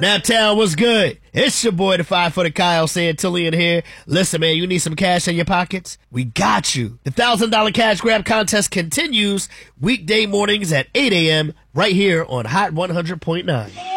Snaptown, what's good? It's your boy, the 5-footed Kyle Santillian here. Listen, man, you need some cash in your pockets? We got you. The $1,000 cash grab contest continues weekday mornings at 8 a.m. right here on Hot 100.9.